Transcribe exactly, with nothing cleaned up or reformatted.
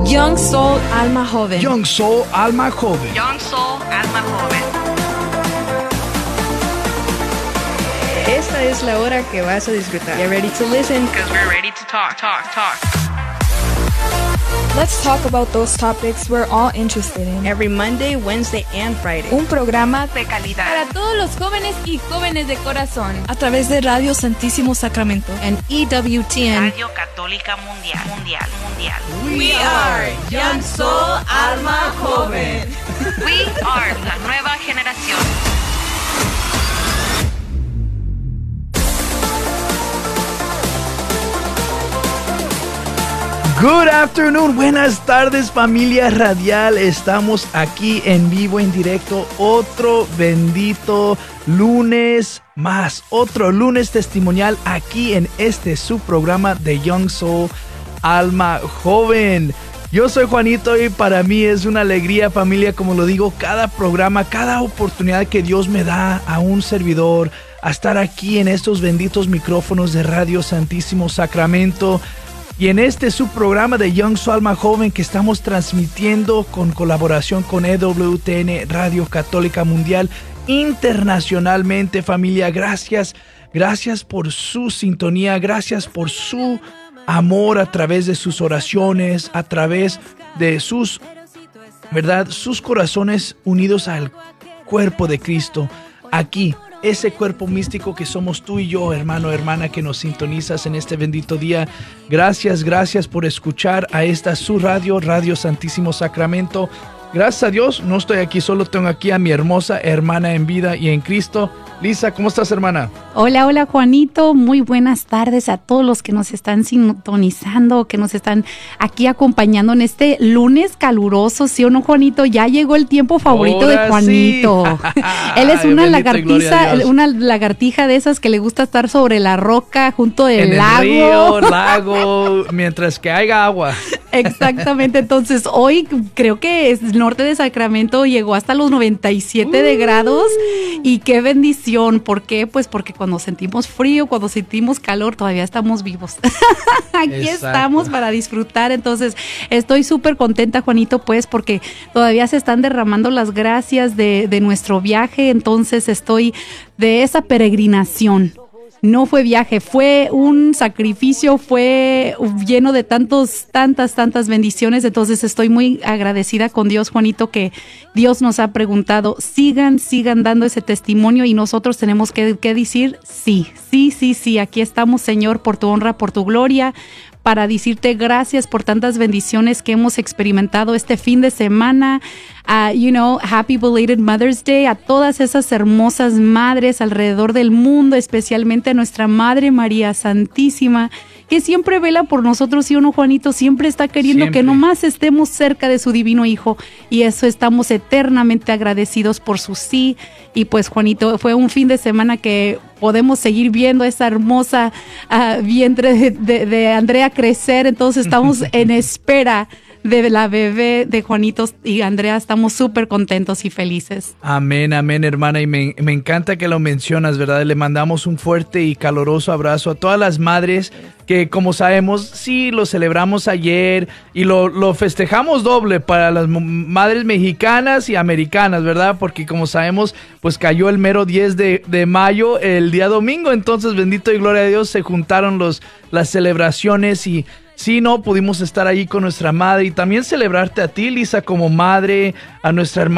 Young Soul Alma Joven. Young Soul Alma Joven. Young Soul Alma Joven. Esta es la hora que vas a disfrutar. Get ready to listen. Because we're ready to talk, talk, talk. Let's talk about those topics we're all interested in. Every Monday, Wednesday, and Friday. Un programa De calidad. Para todos los jóvenes y jóvenes de corazón. a través de Radio Santísimo Sacramento and E W T N. Radio Católica Mundial, Mundial, Mundial. We are Young Soul Alma Joven. We are la nueva generación. Good afternoon, buenas tardes familia radial, estamos aquí en vivo, en directo, otro bendito lunes más, otro lunes testimonial aquí en este su programa de Young Soul Alma Joven. Yo soy Juanito y para mí es una alegría familia, como lo digo, cada programa, cada oportunidad que Dios me da a un servidor, a estar aquí en estos benditos micrófonos de Radio Santísimo Sacramento. Y en este subprograma de Young Soul Alma Joven que estamos transmitiendo con colaboración con E W T N Radio Católica Mundial internacionalmente, familia, gracias, gracias por su sintonía, gracias por su amor a través de sus oraciones, a través de sus, ¿verdad? Sus corazones unidos al cuerpo de Cristo, aquí. Ese cuerpo místico que somos tú y yo, hermano, hermana, que nos sintonizas en este bendito día. Gracias, gracias por escuchar a esta su radio, Radio Santísimo Sacramento. Gracias a Dios, no estoy aquí solo, tengo aquí a mi hermosa hermana en vida y en Cristo. Lisa, ¿cómo estás, hermana? Hola, hola, Juanito. Muy buenas tardes a todos los que nos están sintonizando, que nos están aquí acompañando en este lunes caluroso, ¿sí o no, Juanito? Ya llegó el tiempo favorito Ahora de Juanito. Sí. Él es una Bendito lagartiza, una lagartija de esas que le gusta estar sobre la roca junto del en lago. el río, lago, mientras que haya agua. Exactamente, entonces hoy creo que el norte de Sacramento llegó hasta los noventa y siete uh. de grados y qué bendición. ¿Por qué? Pues porque cuando sentimos frío, cuando sentimos calor, todavía estamos vivos. Aquí Exacto. estamos para disfrutar, entonces estoy súper contenta, Juanito, pues porque todavía se están derramando las gracias de, de nuestro viaje, entonces estoy de esa peregrinación. No fue viaje, fue un sacrificio, fue lleno de tantos, tantas, tantas bendiciones. Entonces estoy muy agradecida con Dios, Juanito, que Dios nos ha preguntado, sigan, sigan dando ese testimonio y nosotros tenemos que, que decir, sí, sí, sí, sí, aquí estamos, Señor, por tu honra, por tu gloria, para decirte gracias por tantas bendiciones que hemos experimentado este fin de semana. Uh, you know, happy belated Mother's Day a todas esas hermosas madres alrededor del mundo, especialmente a nuestra Madre María Santísima, que siempre vela por nosotros, ¿sí o no, Juanito? Siempre está queriendo siempre. Que nomás estemos cerca de su divino Hijo, y eso estamos eternamente agradecidos por su sí. Y pues, Juanito, fue un fin de semana que podemos seguir viendo esa hermosa uh, vientre de, de, de Andrea crecer, entonces estamos en espera de la bebé de Juanito y Andrea. Estamos súper contentos y felices. Amén, amén, hermana, y me, me encanta que lo mencionas, ¿verdad? Le mandamos un fuerte y caloroso abrazo a todas las madres que, como sabemos, sí, lo celebramos ayer y lo, lo festejamos doble para las madres mexicanas y americanas, ¿verdad? Porque como sabemos, pues cayó el mero diez de mayo, el día domingo, entonces bendito y gloria a Dios, se juntaron los, las celebraciones y sí, no, pudimos estar ahí con nuestra madre y también celebrarte a ti, Lisa, como madre, a nuestra hermana